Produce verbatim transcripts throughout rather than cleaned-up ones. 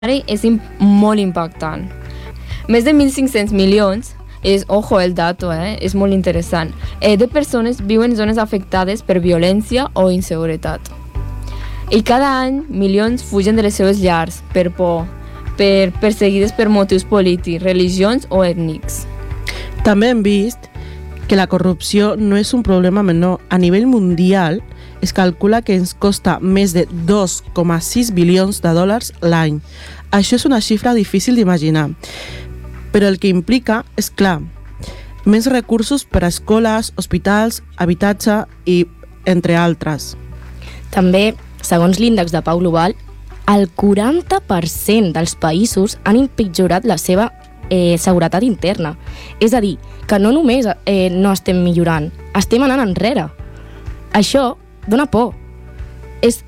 és im- molt impactant. Més de mil cinc-cents milions, és, ojo el dato, eh, és molt interessant, eh, de persones viuen en zones afectades per violència o inseguretat. I cada any milions fugen de les seves llars per por, per perseguides per motius polítics, religions o ètnics. També hem vist que la corrupció no és un problema menor. A nivell mundial es calcula que ens costa més de dos coma sis bilions de dòlars l'any. Això és una xifra difícil d'imaginar, però el que implica és clar, més recursos per a escoles, hospitals, habitatge i entre altres. També, segons l'índex de pau global, el quaranta per cent dels països han empitjorat la seva eh, seguretat interna. És a dir, que no només eh, no estem millorant, estem anant enrere. Això dona por. És...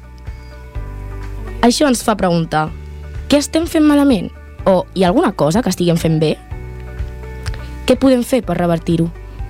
Això ens fa preguntar, què estem fent malament? O hi ha alguna cosa que estiguem fent bé? Què podem fer per revertir-ho?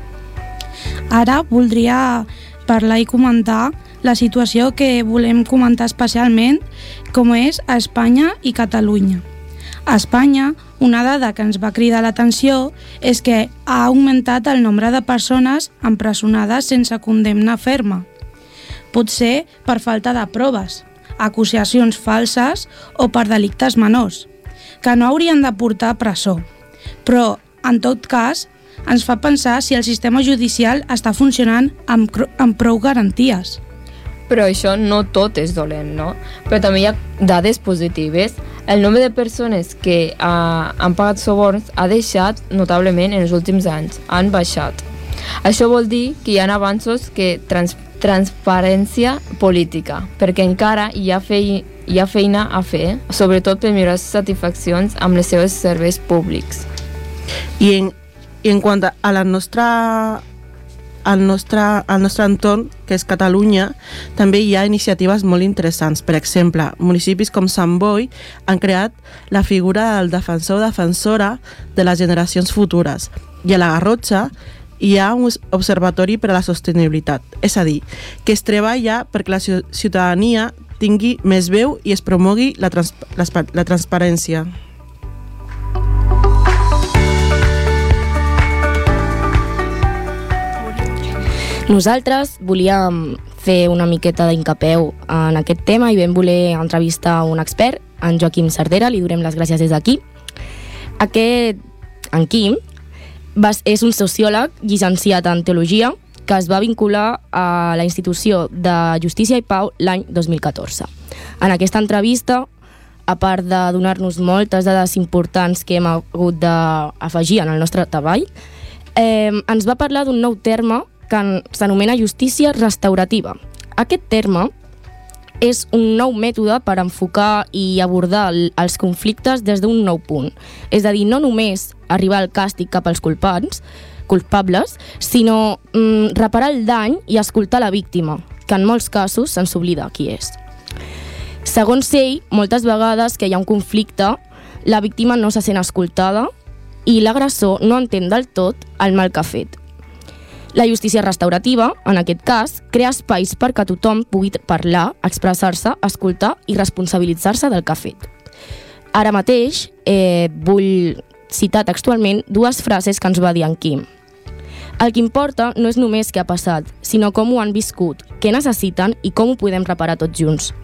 Ara voldria parlar i comentar la situació que volem comentar especialment, com és a Espanya i Catalunya. A Espanya, una dada que ens va cridar l'atenció és que ha augmentat el nombre de persones empresonades sense condemna ferma. Pot ser per falta de proves, acusacions falses o per delictes menors, que no haurien de portar a presó. Però, en tot cas, ens fa pensar si el sistema judicial està funcionant amb, amb prou garanties. Però això no tot és dolent, no? Però també hi ha dades positives. El nombre de persones que uh, han pagat soborns ha deixat notablement en els últims anys, han baixat. Això vol dir que hi ha avanços que trans transparència política, perquè encara hi ha, fei hi ha feina a fer, sobretot per millorar les satisfaccions amb els seus serveis públics. I en, i en quant a la nostra, al, nostre, al nostre entorn, que és Catalunya, també hi ha iniciatives molt interessants. Per exemple, municipis com Sant Boi han creat la figura del defensor o defensora de les generacions futures. I a la Garrotxa hi ha un observatori per a la sostenibilitat, és a dir, que es treballa perquè la ciutadania tingui més veu i es promogui la, trans la transparència. Nosaltres volíem fer una miqueta d'incapeu en aquest tema i vam voler entrevistar un expert, en Joaquim Cerdera, li donem les gràcies des d'aquí. Aquest, en Quim, és un sociòleg llicenciat en Teologia que es va vincular a la Institució de Justícia i Pau l'any dos mil catorze. En aquesta entrevista, a part de donar-nos moltes dades importants que hem hagut d'afegir en el nostre treball, eh, ens va parlar d'un nou terme que s'anomena justícia restaurativa. Aquest terme és un nou mètode per enfocar i abordar els conflictes des d'un nou punt. És a dir, no només arribar al càstig cap als culpats, culpables, sinó mm, reparar el dany i escoltar la víctima, que en molts casos se'ns oblida qui és. Segons ell, moltes vegades que hi ha un conflicte, la víctima no se sent escoltada i l'agressor no entén del tot el mal que ha fet. La justícia restaurativa, en aquest cas, crea espais perquè tothom pugui parlar, expressar-se, escoltar i responsabilitzar-se del que ha fet. Ara mateix eh, vull citar textualment dues frases que ens va dir en Quim. El que importa no és només què ha passat, sinó com ho han viscut, què necessiten i com ho podem reparar tots junts.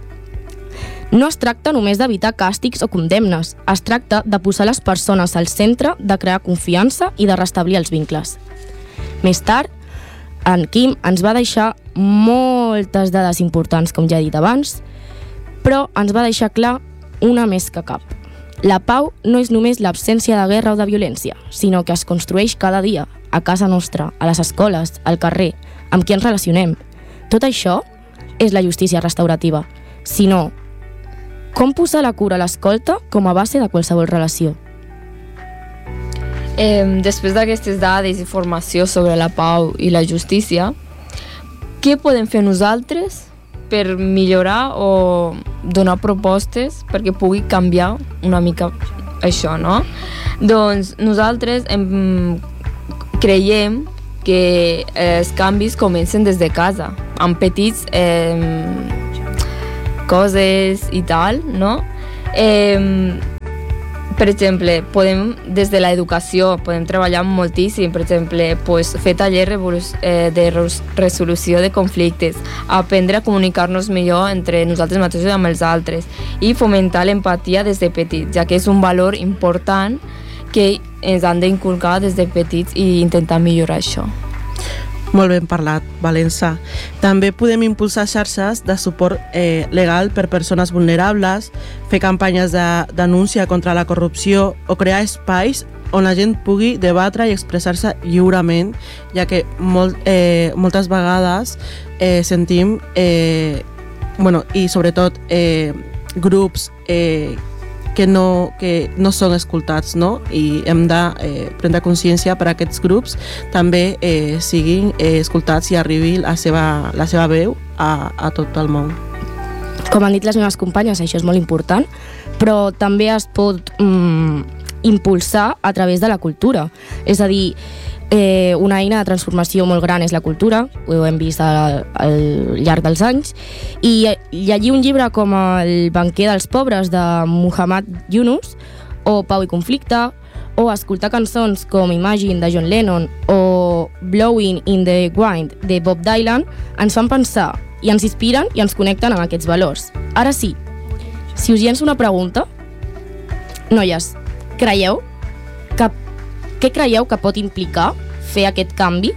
No es tracta només d'evitar càstigs o condemnes, es tracta de posar les persones al centre, de crear confiança i de restablir els vincles. Més tard, en Quim ens va deixar moltes dades importants, com ja he dit abans, però ens va deixar clar una més que cap. La pau no és només l'absència de guerra o de violència, sinó que es construeix cada dia, a casa nostra, a les escoles, al carrer, amb qui ens relacionem. Tot això és la justícia restaurativa. Si no, com posar la cura a l'escolta com a base de qualsevol relació? Eh, després d'aquestes dades i informació sobre la pau i la justícia, què podem fer nosaltres per millorar o donar propostes perquè pugui canviar una mica això, no? Doncs nosaltres em, creiem que els canvis comencen des de casa, amb petits eh, coses i tal, no? Eh, Per exemple, podem, des de l'educació, podem treballar moltíssim, per exemple, pues, fer tallers eh, de resolució de conflictes, aprendre a comunicar-nos millor entre nosaltres mateixos i amb els altres i fomentar l'empatia des de petits, ja que és un valor important que ens han d'inculcar des de petits i intentar millorar això. Molt ben parlat, Valença. També podem impulsar xarxes de suport eh, legal per persones vulnerables, fer campanyes de denúncia contra la corrupció o crear espais on la gent pugui debatre i expressar-se lliurement, ja que molt, eh, moltes vegades eh, sentim, eh, bueno, i sobretot eh, grups eh, que no, que no són escoltats, no? I hem de eh, prendre consciència per a aquests grups també eh, siguin eh, escoltats i arribi la seva, la seva veu a, a tot el món. Com han dit les meves companyes, això és molt important, però també es pot mm, impulsar a través de la cultura. És a dir, eh, una eina de transformació molt gran és la cultura, ho hem vist al, al llarg dels anys, i llegir un llibre com El banquer dels pobres de Muhammad Yunus, o Pau i conflicte, o escoltar cançons com Imagine de John Lennon o Blowing in the Wind de Bob Dylan ens fan pensar i ens inspiren i ens connecten amb aquests valors. Ara sí, si us llenço una pregunta, noies, creieu que què creieu que pot implicar fer aquest canvi?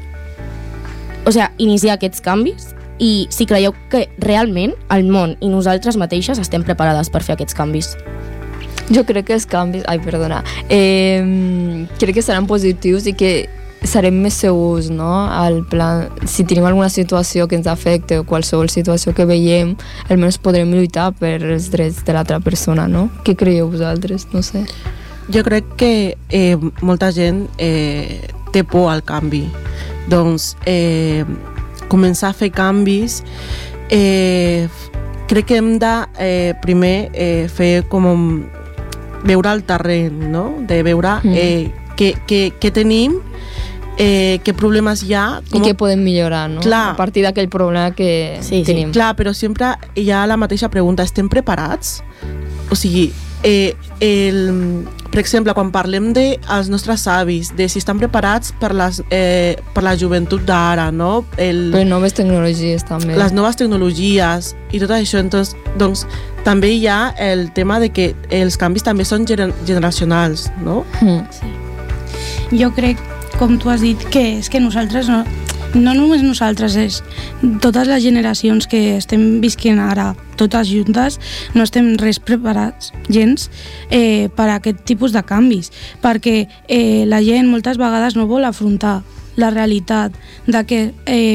O sigui, iniciar aquests canvis? I si creieu que realment el món i nosaltres mateixes estem preparades per fer aquests canvis? Jo crec que els canvis... Ai, perdona. Eh, crec que seran positius i que serem més segurs, no? Al plan, si tenim alguna situació que ens afecte o qualsevol situació que veiem, almenys podrem lluitar per els drets de l'altra persona, no? Què creieu vosaltres? No sé. Jo crec que eh, molta gent eh, té por al canvi. Doncs eh, començar a fer canvis, eh, crec que hem de eh, primer eh, fer com un, veure el terreny, no? De veure eh, què, què, què tenim, eh, què problemes hi ha... Com... I què podem millorar, no? Clar. A partir d'aquell problema que sí, tenim. Sí. Clar, però sempre hi ha la mateixa pregunta, estem preparats? O sigui, eh, el, per exemple, quan parlem dels nostres avis, de si estan preparats per, les, eh, per la joventut d'ara, no? El, per noves tecnologies també. Les noves tecnologies i tot això, entonces, doncs, també hi ha el tema de que els canvis també són gener generacionals, no? Mm. Sí. Jo crec, com tu has dit, que és que nosaltres no, no només nosaltres, és totes les generacions que estem visquent ara, totes juntes, no estem res preparats, gens, eh, per a aquest tipus de canvis, perquè eh, la gent moltes vegades no vol afrontar la realitat de que eh,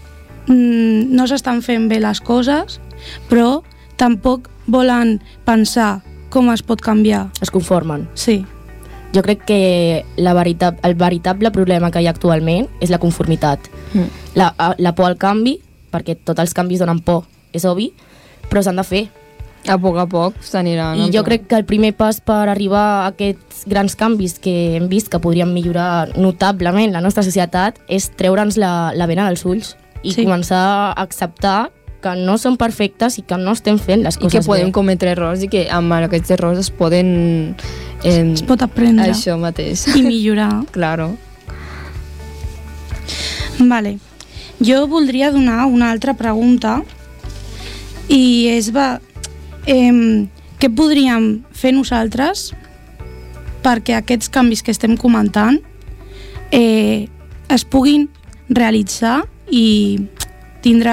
no s'estan fent bé les coses, però tampoc volen pensar com es pot canviar. Es conformen. Sí. Jo crec que la veritat, el veritable problema que hi ha actualment és la conformitat. Mm. La, la por al canvi, perquè tots els canvis donen por, és obvi, però s'han de fer. A poc a poc s'aniran. I jo crec que el primer pas per arribar a aquests grans canvis que hem vist que podrien millorar notablement la nostra societat és treure'ns la, la bena dels ulls i sí. començar a acceptar que no són perfectes i que no estem fent les coses bé. I que podem bé. cometre errors i que amb aquests errors es poden... Eh, es pot aprendre. Això mateix. I millorar. Claro. Vale. Jo voldria donar una altra pregunta i és... Va, eh, què podríem fer nosaltres perquè aquests canvis que estem comentant eh, es puguin realitzar i tindre...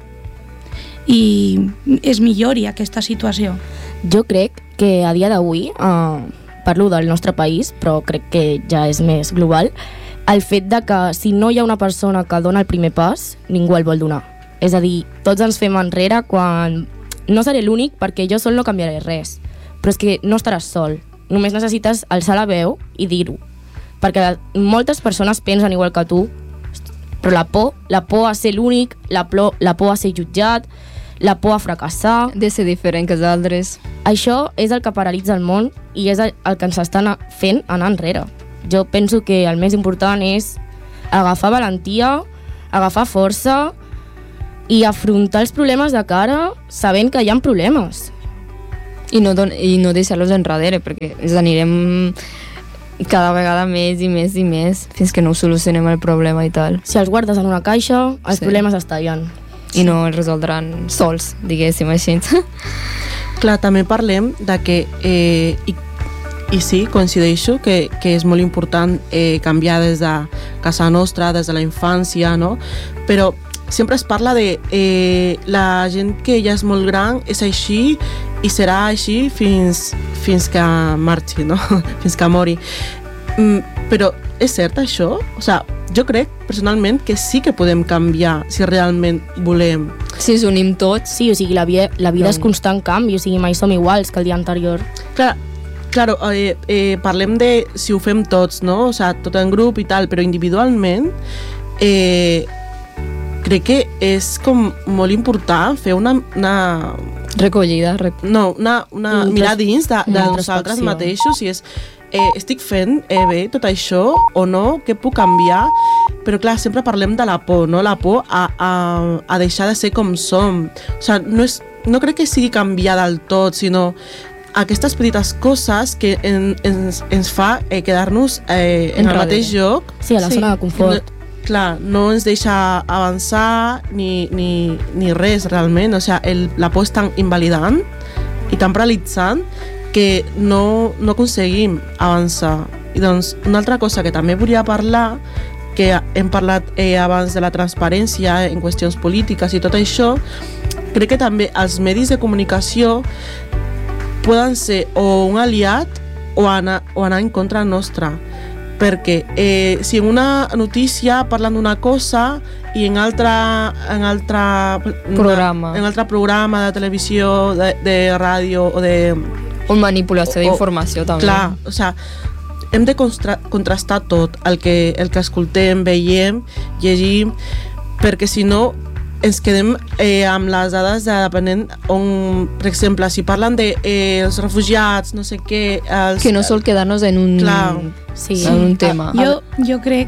i es millori aquesta situació? Jo crec que a dia d'avui, eh, parlo del nostre país, però crec que ja és més global, el fet de que si no hi ha una persona que dona el primer pas, ningú el vol donar. És a dir, tots ens fem enrere quan... No seré l'únic perquè jo sol no canviaré res, però és que no estaràs sol. Només necessites alçar la veu i dir-ho. Perquè moltes persones pensen igual que tu, però la por, la por a ser l'únic, la, la por a ser jutjat, la por a fracassar... De ser diferent que els altres. Això és el que paralitza el món i és el, el que ens està fent anar enrere. Jo penso que el més important és agafar valentia, agafar força i afrontar els problemes de cara sabent que hi ha problemes. I no, don- i no deixar-los enrere, perquè ens anirem cada vegada més i més i més fins que no solucionem el problema i tal. Si els guardes en una caixa, els Sí. problemes es tallen. I no els resoldran sols, diguéssim així. Clar, també parlem de que, eh, i, i sí, coincideixo, que, que és molt important eh, canviar des de casa nostra, des de la infància, no? Però sempre es parla de eh, la gent que ja és molt gran és així i serà així fins, fins que marxi, no? Fins que mori. Mm, però és cert això? O sea, jo crec personalment que sí que podem canviar si realment volem. Si ens unim tots, Sí, o sigui, la vida, la vida No. és constant canvi, o sigui, mai som iguals que el dia anterior. Clar, claro, eh, eh, parlem de si ho fem tots, no? O sea, tot en grup i tal, però individualment eh, crec que és com molt important fer una, una recollida, rec... no, una, una Intros- mirar dins de, de una nosaltres introspecció. mateixos, si és eh, estic fent eh, bé tot això o no, què puc canviar, però clar, sempre parlem de la por, no? La por a, a, a deixar de ser com som. O sea, no, és, no crec que sigui canviar del tot, sinó aquestes petites coses que en, ens, ens fa eh, quedar-nos eh, en el Enrere. mateix lloc. Sí, a la Sí. zona de confort. No, clar, no ens deixa avançar ni, ni, ni res realment, o sigui, el, la por és tan invalidant i tan paralitzant que no, no aconseguim avançar. I doncs una altra cosa que també volia parlar, que hem parlat eh, abans de la transparència en qüestions polítiques i tot això, crec que també els medis de comunicació poden ser o un aliat o anar, o anar en contra nostra, perquè eh, si en una notícia parlen d'una cosa i en altre, en altre Programa. en altre programa de televisió, de, de ràdio o de... o manipulació O- o- d'informació també. Clar, o sea, hem de constra- contrastar tot el que, el que escoltem, veiem, llegim, perquè si no ens quedem eh, amb les dades de depenent on, per exemple, si parlen de eh, els refugiats, no sé què... Els, Que no sol quedar-nos en un, Clar. Sí. en un tema. Jo, jo crec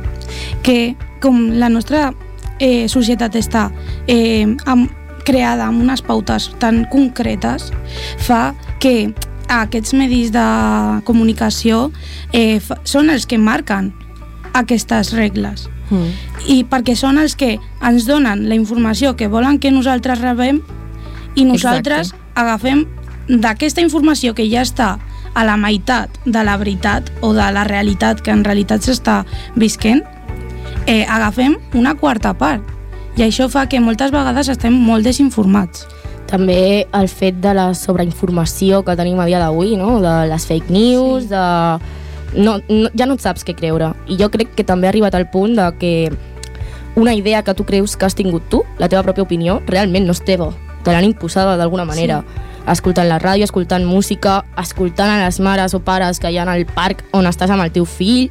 que com la nostra eh, societat està eh, amb, creada amb unes pautes tan concretes, fa que aquests medis de comunicació eh, fa, són els que marquen aquestes regles. Mm. I perquè són els que ens donen la informació que volen que nosaltres rebem i nosaltres Exacte. agafem d'aquesta informació que ja està a la meitat de la veritat o de la realitat que en realitat s'està visquent, eh, agafem una quarta part. I això fa que moltes vegades estem molt desinformats. També el fet de la sobreinformació que tenim a dia d'avui, no? De les fake news, sí. de... No, no, ja no et saps què creure. I jo crec que també ha arribat al punt de que una idea que tu creus que has tingut tu, la teva pròpia opinió, realment no és teva. Te l'han imposada d'alguna manera. Sí. Escoltant la ràdio, escoltant música, escoltant a les mares o pares que hi ha al parc on estàs amb el teu fill.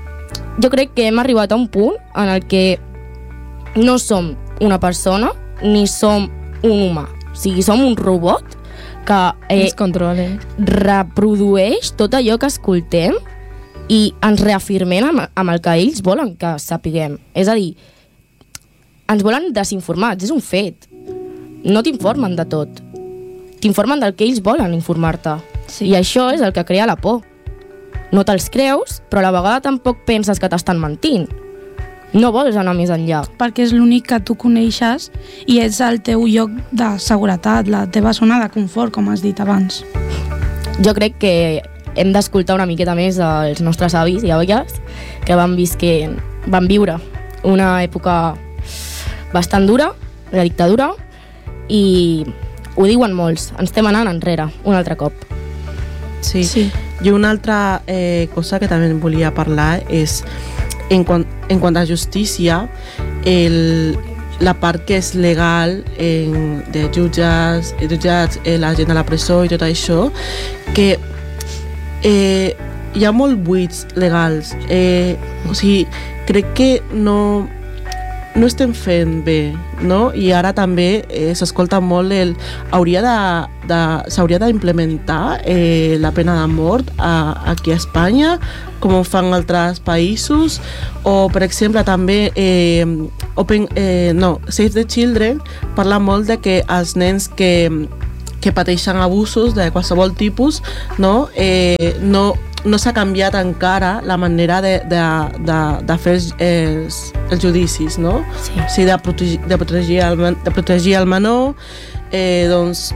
Jo crec que hem arribat a un punt en el que no som una persona ni som un humà. O sigui, som un robot que eh, Ens controlen. reprodueix tot allò que escoltem i ens reafirmem amb, amb el que ells volen que sapiguem. És a dir, ens volen desinformats, és un fet. No t'informen de tot. T'informen del que ells volen informar-te. Sí. I això és el que crea la por. No te'ls creus, però a la vegada tampoc penses que t'estan mentint. No vols anar més enllà. Perquè és l'únic que tu coneixes i és el teu lloc de seguretat, la teva zona de confort, com has dit abans. Jo crec que hem d'escoltar una miqueta més els nostres avis i àvies que van, visquent, van viure una època bastant dura, la dictadura, i ho diuen molts, ens estem anant enrere un altre cop. Sí. Sí. I una altra eh, cosa que també volia parlar és en quant, en quant a justícia, el, la part que és legal en, de jutges, jutjats, eh, la gent a la presó i tot això, que eh, hi ha molt buits legals. Eh, o sigui, crec que no, no estem fent bé, no? I ara també eh, s'escolta molt el... Hauria de, de, s'hauria d'implementar eh, la pena de mort a, aquí a Espanya, com ho fan altres països, o, per exemple, també eh, Open, eh, no, Save the Children parla molt de que els nens que, que pateixen abusos de qualsevol tipus, no, eh, no, no s'ha canviat encara la manera de, de, de, de fer els, els, els judicis, no? Sí. O sigui, de protegir, de protegir, el, de protegir el menor, eh, doncs,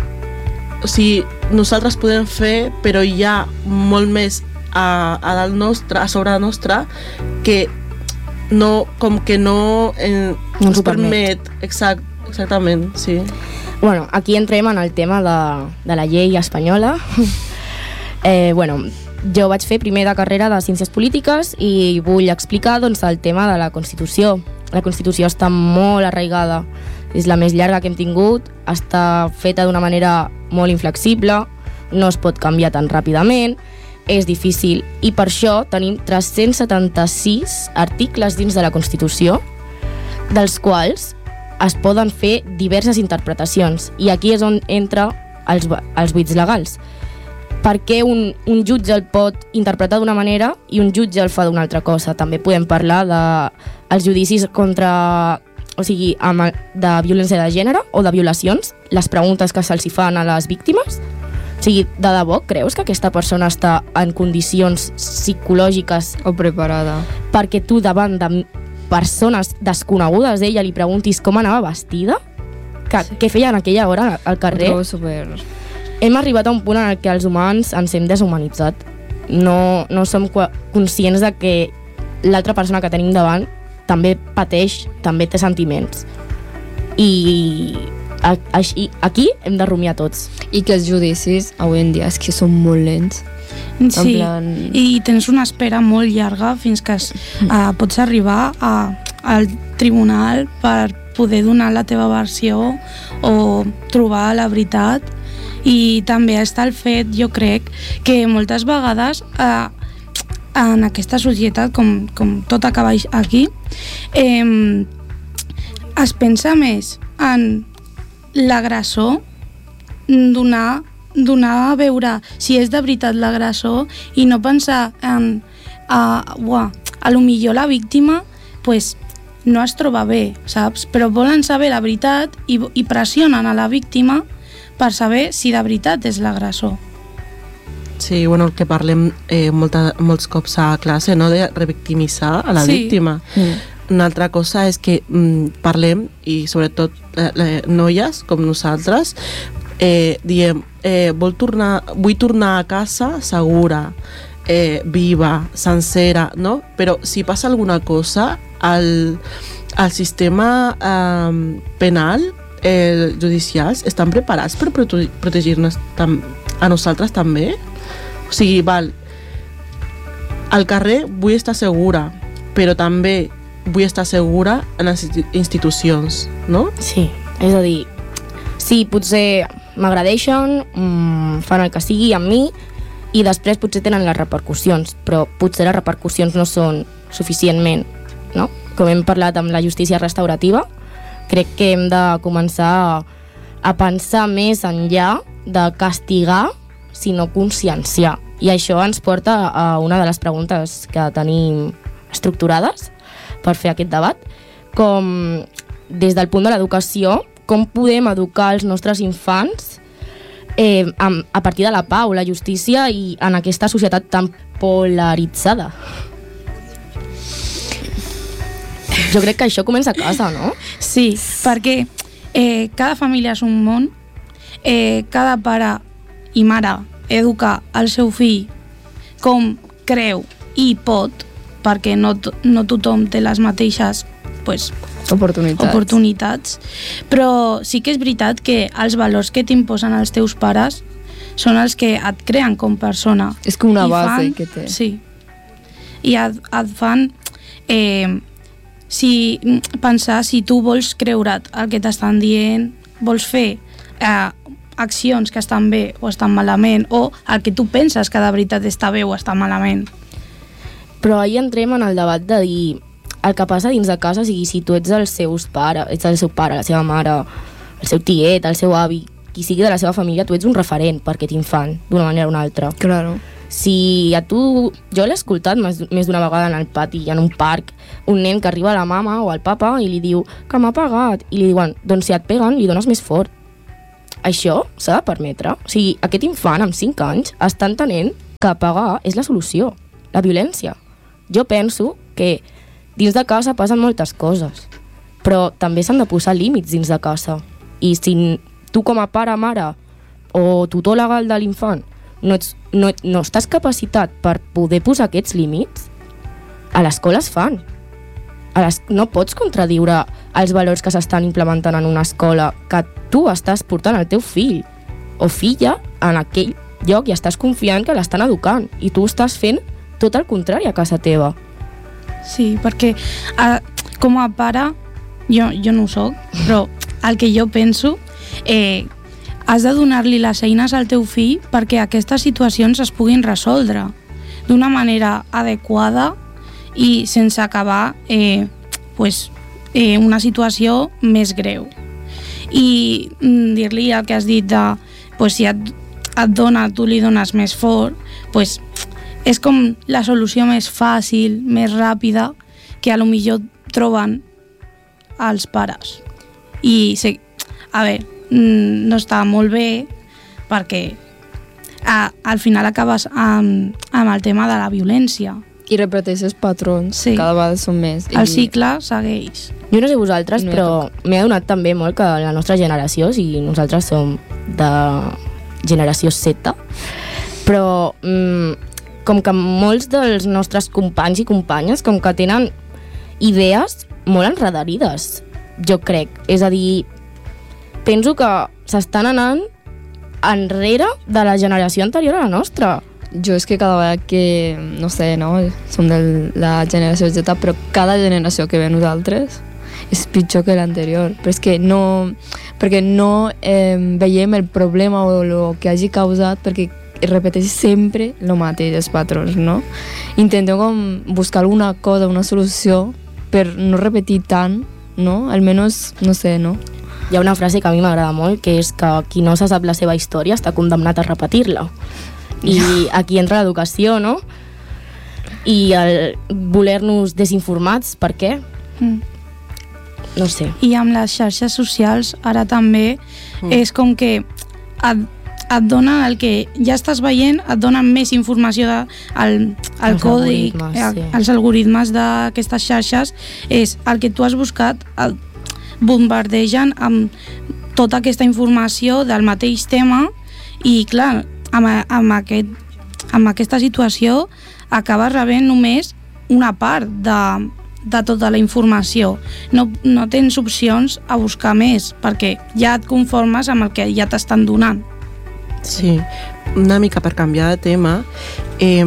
o sigui, nosaltres podem fer, però hi ha molt més a, a dalt nostre, a sobre nostre, que no, com que no, eh, no ens permet. permet. Exact, exactament, sí. Bueno, aquí entrem en el tema de, de la llei espanyola. eh, bueno, jo vaig fer primer de carrera de Ciències Polítiques i vull explicar doncs, el tema de la Constitució. La Constitució està molt arraigada, és la més llarga que hem tingut, està feta d'una manera molt inflexible, no es pot canviar tan ràpidament, és difícil, i per això tenim tres-cents setanta-sis articles dins de la Constitució, dels quals es poden fer diverses interpretacions, i aquí és on entra els, els buits legals. Per què un, un jutge el pot interpretar d'una manera i un jutge el fa d'una altra cosa? També podem parlar de els judicis contra, o sigui, amb, de violència de gènere o de violacions, les preguntes que se'ls fan a les víctimes. O sigui, de debò creus que aquesta persona està en condicions psicològiques o preparada perquè tu davant de persones desconegudes d'ella li preguntis com anava vestida? Que, sí. Què feia en aquella hora al carrer? Ho trobo super... Hem arribat a un punt en què els humans ens hem deshumanitzat. No, no som conscients de que l'altra persona que tenim davant també pateix, també té sentiments. I així, aquí hem de rumiar tots. I que els judicis avui en dia és que són molt lents. Sí, plan... i tens una espera molt llarga fins que es, uh, pots arribar a, al tribunal per poder donar la teva versió o trobar la veritat. I també està el fet, jo crec, que moltes vegades eh, en aquesta societat, com, com tot acaba aquí, eh, es pensa més en l'agressor, donar, donar a veure si és de veritat l'agressor i no pensar en a, uah, a lo millor la víctima pues, no es troba bé, saps? Però volen saber la veritat i, i pressionen a la víctima per saber si de veritat és l'agressor. Sí, bueno, el que parlem eh, molta, molts cops a classe, no?, de revictimitzar a la sí. víctima. Mm. Una altra cosa és que mm, parlem, i sobretot eh, eh, noies com nosaltres, eh, diem, eh, vol tornar, vull tornar a casa segura, eh, viva, sencera, no? Però si passa alguna cosa, el, el sistema eh, penal, eh, judicials, estan preparats per prote- protegir-nos tam- a nosaltres també? O sigui, val, al carrer vull estar segura, però també vull estar segura en les institucions, no? Sí, és a dir, sí, potser m'agradeixen, mmm, fan el que sigui amb mi i després potser tenen les repercussions, però potser les repercussions no són suficientment, no? Com hem parlat amb la justícia restaurativa, crec que hem de començar a, a pensar més enllà de castigar, sinó conscienciar. I això ens porta a una de les preguntes que tenim estructurades per fer aquest debat, com des del punt de l'educació, com podem educar els nostres infants eh, a, a partir de la pau, la justícia i en aquesta societat tan polaritzada. Jo crec que això comença a casa, no? Sí, perquè eh, cada família és un món, eh, cada pare i mare educa el seu fill com creu i pot, perquè no, no tothom té les mateixes pues, oportunitats. oportunitats. Però sí que és veritat que els valors que t'imposen els teus pares són els que et creen com persona. És com una I base fan, que té. Sí. I et, et fan eh, si, pensar si tu vols creure't el que t'estan dient, vols fer eh, accions que estan bé o estan malament, o el que tu penses que de veritat està bé o està malament. Però ahir entrem en el debat de dir el que passa dins de casa, o sigui, si tu ets els seus pares, ets el seu pare, la seva mare, el seu tiet, el seu avi, qui sigui de la seva família, tu ets un referent per aquest infant, d'una manera o una altra. Claro. Si a tu... Jo l'he escoltat més, més d'una vegada en el pati, en un parc, un nen que arriba a la mama o al papa i li diu que m'ha pegat, i li diuen, doncs si et peguen, li dones més fort. això s'ha de permetre. O sigui, aquest infant amb cinc anys està entenent que pagar és la solució, la violència. Jo penso que dins de casa passen moltes coses, però també s'han de posar límits dins de casa. I si tu com a pare, mare o tutor legal de l'infant no, ets, no, no estàs capacitat per poder posar aquests límits, a l'escola es fan. A les, no pots contradiure els valors que s'estan implementant en una escola que tu estàs portant al teu fill o filla en aquell lloc i estàs confiant que l'estan educant i tu estàs fent tot el contrari a casa teva. Sí, perquè a, com a pare, jo, jo no ho soc, però el que jo penso, eh, has de donar-li les eines al teu fill perquè aquestes situacions es puguin resoldre d'una manera adequada i sense acabar eh, pues, eh, una situació més greu. I mm, dir-li el que has dit de pues, si et, et dona, tu li dones més fort, pues, és com la solució més fàcil, més ràpida, que a lo millor troben els pares. I, sé, a veure, no està molt bé perquè a, al final acabes amb, amb el tema de la violència. I repeteixes patrons, sí. Cada vegada són més. El cicle segueix. Jo no sé vosaltres, no però m'he adonat també molt que la nostra generació, si nosaltres som de generació Z, però mm, com que molts dels nostres companys i companyes com que tenen idees molt enredarides, jo crec. És a dir, penso que s'estan anant enrere de la generació anterior a la nostra. Jo és que cada vegada que, no sé, no, som de la generació Z, però cada generació que ve a nosaltres és pitjor que l'anterior. Però és que no, perquè no eh, veiem el problema o el que hagi causat, perquè repeteix sempre el mateix, els patrons, no? Intentem com buscar alguna cosa, una solució, per no repetir tant, no? Almenys, no sé, no? Hi ha una frase que a mi m'agrada molt, que és que qui no se sap la seva història està condemnat a repetir-la. I aquí entra l'educació, no? I el voler-nos desinformats, per què? Mm. No sé. I amb les xarxes socials ara també mm. és com que et, et donen el que ja estàs veient, et donen més informació de, el, el els còdic, algoritmes, el, sí. els algoritmes d'aquestes xarxes, és el que tu has buscat, el, bombardegen amb tota aquesta informació del mateix tema i clar, amb, amb, aquest, amb aquesta situació acabes rebent només una part de, de tota la informació. No, no tens opcions a buscar més perquè ja et conformes amb el que ja t'estan donant. Sí, una mica per canviar de tema, eh,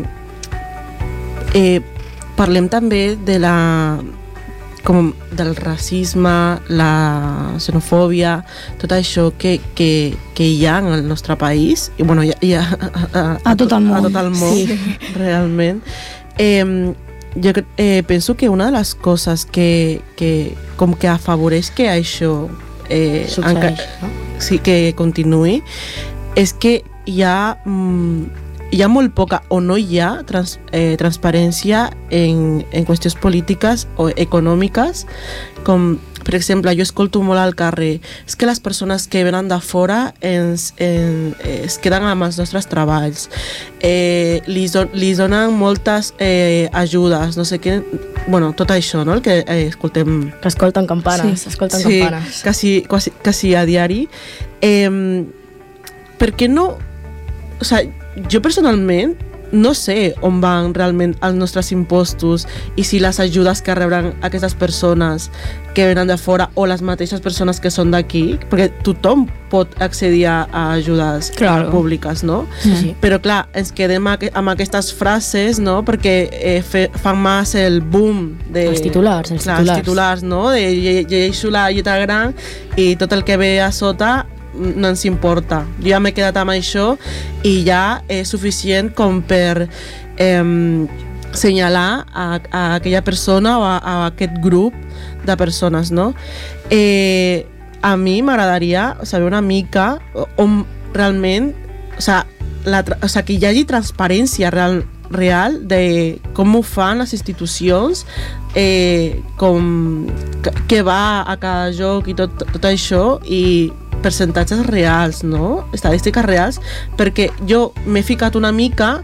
eh, parlem també de la com del racisme, la xenofòbia, tot això que, que, que hi ha en el nostre país, i bueno, hi ha, hi ha a, a, a tot el món, a tot el món sí. Realment. Eh, jo eh, penso que una de les coses que, que com que afavoreix que això eh, enca- no? sí, que continuï, és que hi ha... Mm, hi ha molt poca o no hi ha trans, eh, transparència en, en qüestions polítiques o econòmiques, com per exemple jo escolto molt al carrer, és que les persones que venen de fora ens, en, es queden amb els nostres treballs, eh, li, li donen moltes eh, ajudes, no sé què, bueno, tot això, no? El que eh, escoltem... Que escolten campanes, sí. escolten sí, campanes. Quasi, quasi, quasi a diari. Eh, per què no... O sigui, jo personalment no sé on van realment els nostres impostos i si les ajudes que rebran aquestes persones que venen de fora o les mateixes persones que són d'aquí, perquè tothom pot accedir a ajudes claro. públiques, no? Sí, sí. Però clar, ens quedem amb aquestes frases, no? Perquè eh, fe, fan més el boom de... Els titulars, els clar, titulars. Els titulars, no? De llegeixo la lletra gran i tot el que ve a sota no ens importa. Jo ja m'he quedat amb això i ja és suficient com per eh, senyalar a, a aquella persona o a, a aquest grup de persones, no? Eh, a mi m'agradaria saber una mica on realment, o sea, la, o sea, que hi hagi transparència real, real de com ho fan les institucions, eh, com què va a cada joc i tot, tot això, i percentatges reals, no? Estadístiques reals, perquè jo m'he ficat una mica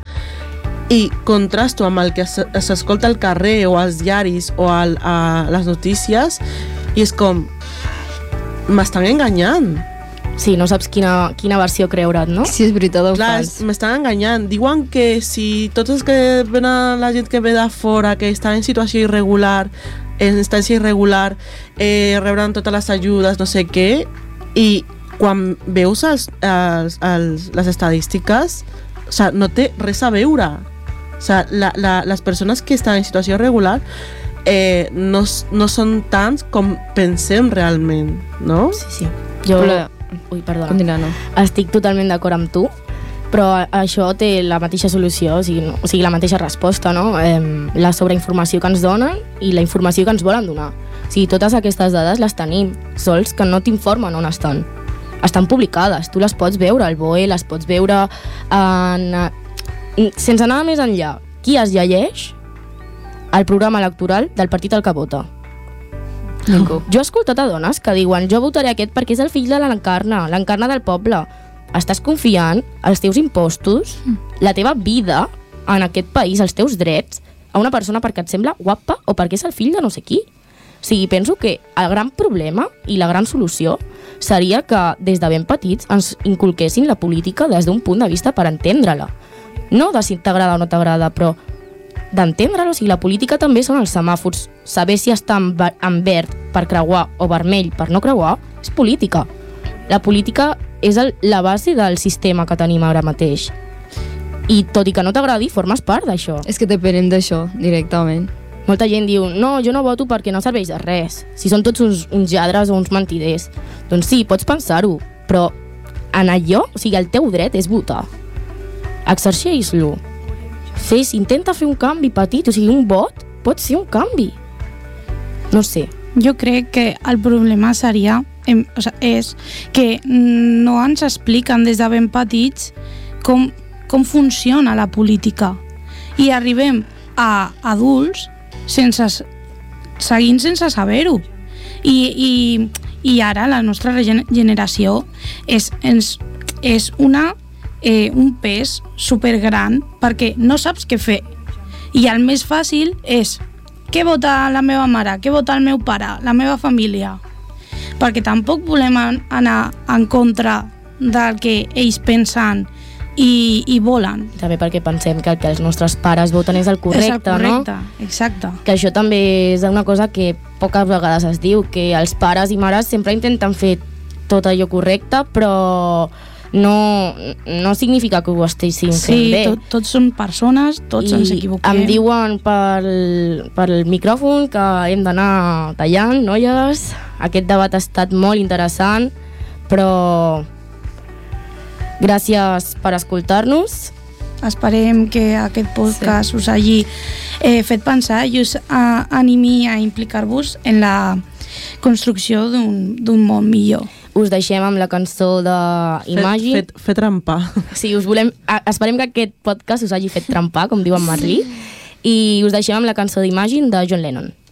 i contrasto amb el que s'escolta al carrer o als diaris o al, a les notícies i és com m'estan enganyant. Sí, no saps quina, quina versió creure't, no? Si és veritat o Clar, fals. m'estan enganyant. Diuen que si tots els que venen, la gent que ve de fora, que està en situació irregular, en instància irregular, eh, rebran totes les ajudes, no sé què, i quan veus els, els, els, les estadístiques, o sea, no té res a veure. O sea, la, la, les persones que estan en situació irregular eh, no, no són tants com pensem realment, no? Sí, sí. Jo... Però... Ui, perdona. Continua, no. Estic totalment d'acord amb tu, però això té la mateixa solució, o sigui, no, o sigui la mateixa resposta, no? Eh, la sobreinformació que ens donen i la informació que ens volen donar. O sigui, totes aquestes dades les tenim, sols que no t'informen on estan. Estan publicades, tu les pots veure al B O E, les pots veure en... sense anar més enllà. Qui es llegeix el programa electoral del partit al que vota? Ningú. Jo he escoltat a dones que diuen jo votaré aquest perquè és el fill de l'Encarna, l'Encarna del poble. Estàs confiant els teus impostos, la teva vida en aquest país, els teus drets, a una persona perquè et sembla guapa o perquè és el fill de no sé qui. O sigui, penso que el gran problema i la gran solució seria que des de ben petits ens inculquessin la política des d'un punt de vista per entendre-la. No de si t'agrada o no t'agrada, però d'entendre-la. O sigui, la política també són els semàfors. Saber si està en, en verd per creuar o vermell per no creuar és política. La política és el, la base del sistema que tenim ara mateix. I tot i que no t'agradi, formes part d'això. És que depenem d'això, directament. Molta gent diu, no, jo no voto perquè no serveix de res. Si són tots uns, uns lladres o uns mentiders. Doncs sí, pots pensar-ho, però en allò, o sigui, el teu dret és votar. Exerceix-lo. Fes, intenta fer un canvi petit, o sigui, un vot pot ser un canvi. No sé. Jo crec que el problema seria, em, o sigui, és que no ens expliquen des de ben petits com, com funciona la política. I arribem a adults sense, seguint sense saber-ho. I, i, I ara la nostra generació és, és, és una, eh, un pes supergran perquè no saps què fer. I el més fàcil és què vota la meva mare, què vota el meu pare, la meva família. Perquè tampoc volem anar en contra del que ells pensen i, i volen. També perquè pensem que el que els nostres pares voten és el correcte, és el correcte, no? Exacte. Que això també és una cosa que poques vegades es diu, que els pares i mares sempre intenten fer tot allò correcte, però no, no significa que ho estiguin fent sí, bé. Sí, tot, tots són persones, tots I ens equivoquem. em diuen pel, pel micròfon que hem d'anar tallant, noies. Aquest debat ha estat molt interessant, però gràcies per escoltar-nos. Esperem que aquest podcast sí. us hagi eh, fet pensar i us a, animi a implicar-vos en la construcció d'un món millor. Us deixem amb la cançó d'Imagine. Fet, fet, fet trampar. Sí, us volem, esperem que aquest podcast us hagi fet trampar, com diu en Marlí, i us deixem amb la cançó d'Imagine de John Lennon.